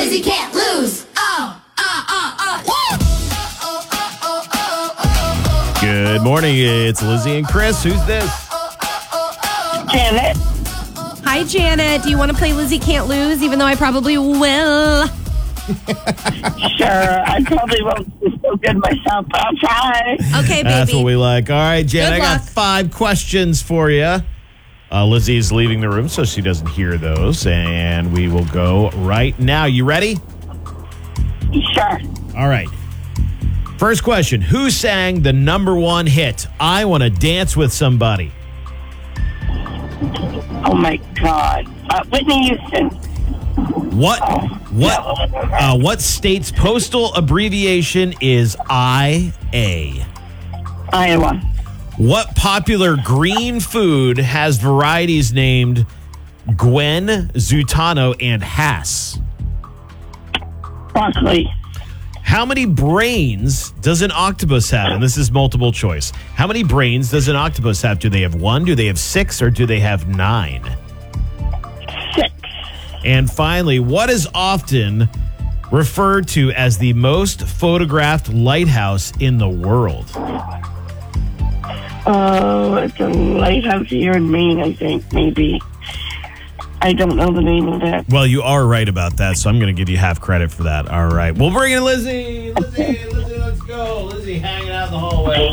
Lizzie can't lose. Good morning. It's Lizzie and Chris. Who's this? Janet. Hi, Janet. Do you want to play Lizzie Can't Lose, even though I probably will? Sure. I probably won't do so good myself, but I'll try. Okay, baby. That's what we like. All right, Janet, Good I got luck. 5 questions for you. Lizzie's leaving the room, so she doesn't hear those, and we will go right now. You ready? Sure. All right. First question. Who sang the #1 hit, I Want to Dance with Somebody? Oh, my God. Whitney Houston. What state's postal abbreviation is IA? Iowa. What popular green food has varieties named Gwen, Zutano, and Hass? Broccoli. How many brains does an octopus have? And this is multiple choice. How many brains does an octopus have? Do they have 1? Do they have 6? Or do they have 9? 6. And finally, what is often referred to as the most photographed lighthouse in the world? Oh, it's a lighthouse here in Maine, I think, maybe. I don't know the name of it. Well, you are right about that, so I'm going to give you half credit for that. All right. We'll bring in Lizzie. Lizzie, let's go. Lizzie hanging out in the hallway.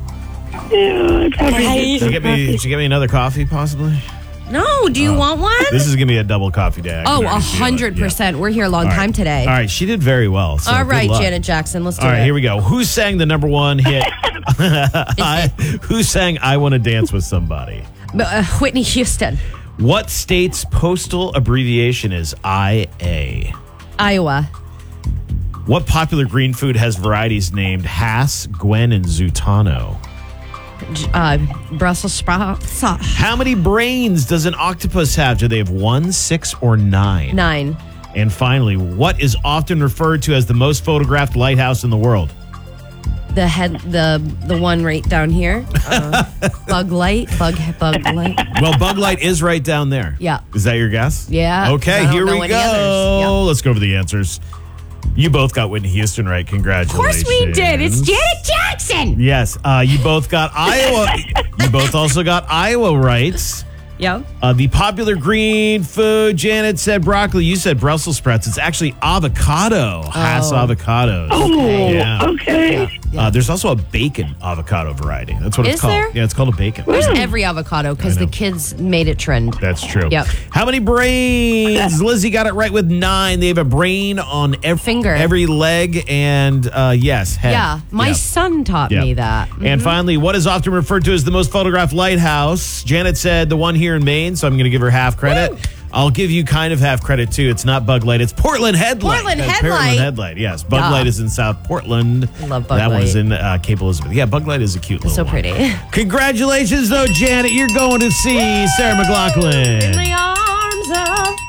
Did you get me another coffee, possibly? No, do you want one? This is going to be a double coffee day. Oh, 100%. We're here a long time today. All right. She did very well. So All good right, luck. Janet Jackson. Let's do All right, it. here we go. Who sang the #1 hit? Who sang I Want to Dance with Somebody? Whitney Houston. What state's postal abbreviation is IA? Iowa. What popular green food has varieties named Hass, Gwen, and Zutano? Brussels sprouts. How many brains does an octopus have? Do they have 1, 6, or 9? 9. And finally, what is often referred to as the most photographed lighthouse in the world? The one right down here. Bug light. Well, Bug Light is right down there. Yeah. Is that your guess? Yeah. Okay, I don't here know we any go. others. Yep. Let's go over the answers. You both got Whitney Houston right. Congratulations. Of course we did. It's Janet Jackson. Yes. You both got Iowa. You both also got Iowa right. Yeah. The popular green food, Janet said broccoli. You said Brussels sprouts. It's actually avocado. Hass avocados. Oh, Yeah. okay. There's also a bacon avocado variety. That's what it's Is called. there? Yeah, it's called a bacon. There's every avocado because I know. the kids made it trend. That's true. Yep. How many brains? Lizzie got it right with 9. They have a brain on every leg and, yes, head. Yeah. My son taught Yep. me that. And finally, what is often referred to as the most photographed lighthouse? Janet said the one here in Maine, so I'm going to give her half credit. Woo! I'll give you kind of half credit, too. It's not Bug Light. It's Portland Headlight. Portland That's Headlight. Portland Headlight, yes. Bug Light is in South Portland. I love Bug That Light. was in Cape Elizabeth. Yeah, Bug Light is a cute little So one. pretty. Congratulations, though, Janet. You're going to see Sarah McLachlan. In the arms of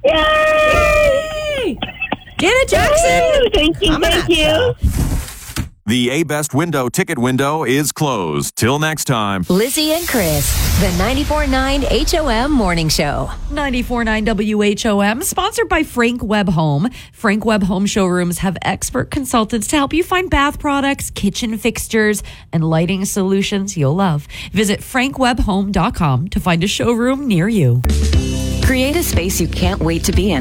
Yay! Janet Jackson. Thank you. Coming Thank at you. ya. The A-Best window ticket window is closed. Till next time. Lizzie and Chris, the 94.9 HOM Morning Show. 94.9 WHOM, sponsored by Frank Webb Home. Frank Webb Home showrooms have expert consultants to help you find bath products, kitchen fixtures, and lighting solutions you'll love. Visit frankwebbhome.com to find a showroom near you. Create a space you can't wait to be in.